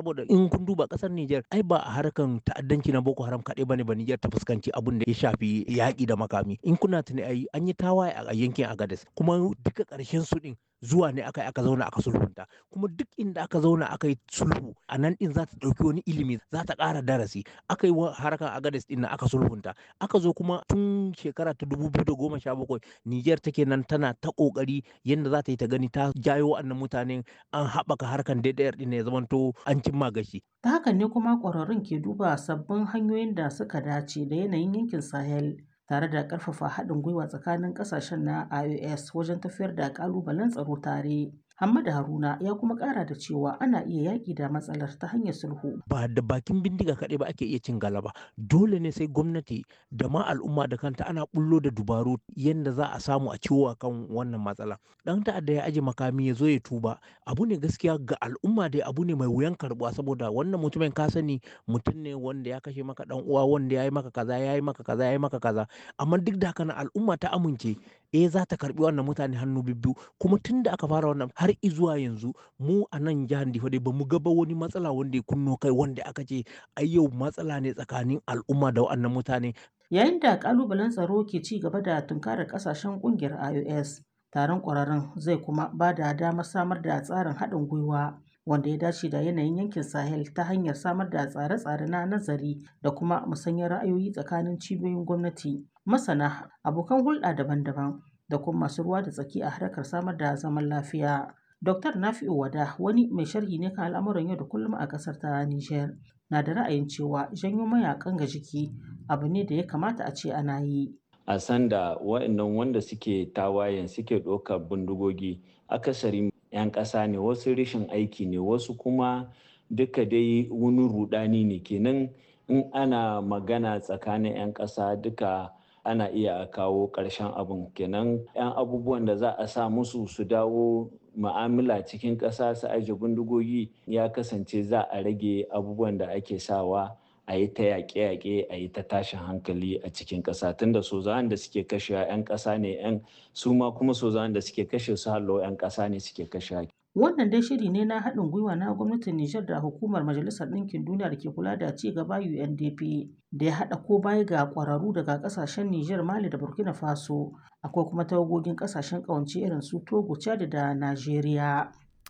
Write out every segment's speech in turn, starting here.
saboda in kun duba ƙasar Nijar ai ba a harkan ta'addanci na Boko Haram kaɗai bane ba Nijar ta fuskanci abun da ya shafi yaƙi da makami. In kuna tuni ai an yi tawaye a yankin Agadez kuma duka ƙarshen su ɗin zuwa ne aka zauna aka sulhunta, kuma duk inda aka zauna aka yi sulhu a nan ɗin za ta ɗauki wani ilimi, za ta ƙara darasi. Aka yi harkar Agadez ɗin nan aka sulhunta, aka zo kuma tun shekara ta 2017 Nijar take nan tana ta ƙoƙari yadda za ta yi ta gani ta jayo wa'annan mutanen an haɓaka harkar DDR ɗin ya zamanto an cimma gashi. Ta hakan ne kuma ƙwararrun ke duba sabbin hanyoyin da suka dace da yanayin yankin Sahel, tare da ƙarfafa haɗin gwiwa tsakanin ƙasashen na IOS wajen tafiyar da ƙalubalen tsaro tare. Hamada Haruna ya kuma ƙara da cewa ana iya yaƙi da matsalar ta hanyar sulhu. Ba da bakin bindiga kaɗai ba ake iya cin galaba. Dole ne sai gwamnati da ma al'umma da kanta ana bullo da dubaru yadda za a samu a ciwo kan wannan matsala. Ɗan ta'adda ya aje makami ya zo ya tuba. Abu ne gaskiya ga al'umma dai abu ne mai wuyan karɓuwa, saboda wannan mutumin ka sani mutum ne wanda ya kashe maka ɗan uwa, wanda ya yi maka kaza, ya yi maka kaza, ya yi maka kaza. Amma duk da haka na al'umma ta amince za ta karɓi wannan mutane hannu bibbiyu. Kuma tun da aka fara wannan har izuwa yanzu mu a nan jihar Difa dai ba mu ga ba wani matsala wanda ya kunno kai wanda aka ce ai yau matsala ne tsakanin al'umma da waɗannan mutane. Yayin da ƙalubalen tsaro ke ci gaba da tunkarar ƙasashen ƙungiyar IOS, taron ƙwararrun zai kuma ba da damar samar da tsarin haɗin gwiwa wanda ya dace da yanayin yankin Sahel ta hanyar samar da tsare-tsare na nazari da kuma musanyar ra'ayoyi tsakanin cibiyoyin gwamnati, masana, abokan hulɗa daban-daban da kuma masu ruwa da tsaki a harkar samar da zaman lafiya. Dr. Nafi'u Wada, wani mai sharhi ne kan al'amuran yau da kullum a ƙasar ta Nijar, na da ra'ayin cewa janyo mayakan ga jiki abu ne da ya kamata a ce ana yi. A sanda wa'annan wanda suke tawayen suke ɗaukar bindigogi akasari 'yan ƙasa ne, wasu rashin aiki ne, wasu kuma duka dai wani rudani ne. Kenan in ana magana tsakanin 'yan ƙasa duka ana iya kawo ƙarshen abin. Kenan 'yan abubuwan da za a sa musu su dawo ma'amala cikin ƙasa su aje bindigogi ya kasance za a rage abubuwan da ake sawa a yi ta yaƙe-yaƙe, a yi ta tashin hankali a cikin ƙasa, tunda sozawan da suke kashewa 'yan ƙasa ne, 'yan su ma kuma sozawan da suke kashe su hallo 'yan ƙasa ne suke kashewa. Wannan dai shiri ne na haɗin gwiwa na gwamnatin Nijar da hukumar Majalisar Ɗinkin Duniya da ke kula da ci gaba UNDP da ya haɗa ko baya ga ƙwararru daga ƙasashen Nijar, Mali da Burkina Faso. Akwai kuma tawagogin ƙasashen ƙawance irin su Togo, Chad da Najeriya.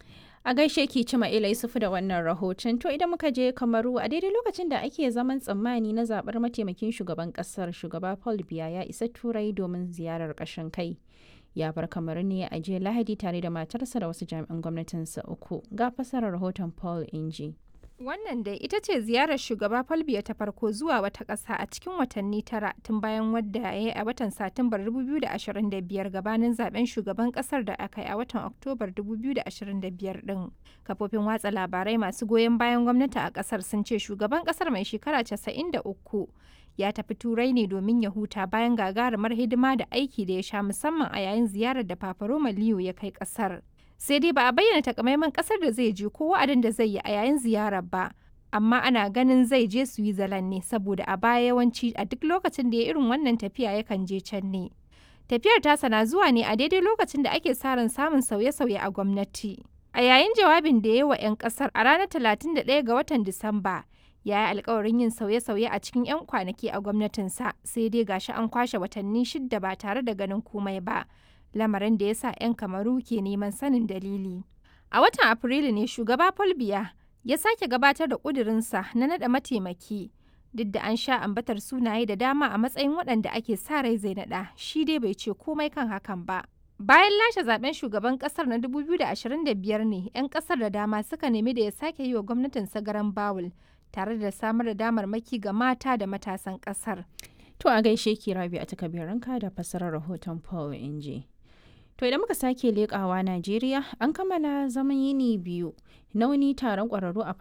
A gaishe ki Cima'ila Yusufu da wannan rahoton. To idan muka je Kamaru a daidai lokacin da ake zaman tsammani na zaɓar mataimakin shugaban ƙasar, shugaba Paul Biya ya isa Turai domin ziyarar ƙashin kai. Ya bar Kamaru ne a jiya Lahadi tare da matarsa da wasu jami'an gwamnatinsa 3. Ga fasarar rahoton Paul Inji. Wannan dai ita ce ziyarar shugaba Paul Biya ta farko zuwa wata ƙasa a cikin watanni 9 tun bayan wadda ya yi a watan Satumbar 2025 gabanin zaben shugaban ƙasar da aka yi a watan Oktobar 2025 ɗin. Kafofin watsa labarai masu goyon bayan gwamnati a ƙasar sun ce shugaban ƙasar mai shekara 93 ya tafi Turai ne domin ya huta bayan gagarumar hidima da aiki da ya sha musamman a yayin ziyarar da Papa Roma Leo ya kai ƙasar. Sai dai ba a bayyana takamaiman kasar da zai je ko wa'adin da zai yi a yayin ziyarar ba, amma ana ganin zai je Switzerland ne saboda a baya yawanci a duk lokacin da ya irin wannan tafiya yakan je can ne. Tafiyar tasa na zuwa ne a daidai lokacin da ake sa ran samun sauye-sauye a gwamnati. A yayin jawabin da ya yi wa 'yan kasar a ranar 31 ga watan Disamba, ya yi alkawarin yin sauye-sauye a cikin 'yan kwanaki a gwamnatinsa, sai dai gashi an kwashe watanni 6 ba tare da ganin komai ba. Lamarin da ya sa 'yan Kamaru ke neman sanin dalili. A watan Afrilu ne shugaba Paul Biya ya sake gabatar da ƙudurinsa na naɗa mataimaki, duk da an sha ambatar sunaye da dama a matsayin waɗanda ake sa rai zai naɗa, shi dai bai ce komai kan hakan ba. Bayan lashe zaben shugaban ƙasar na 2025 ne 'yan ƙasar da dama suka nemi da ya sake yi wa gwamnatin garan bawul tare da samar da damarmaki ga mata da matasan ƙasar. To a gaishe ki Rabi a takabiranka da fasarar rahoton Paul Inji. To idan muka sake leƙawa Najeriya, an kammala zaman yini biyu na wani taron ƙwararru a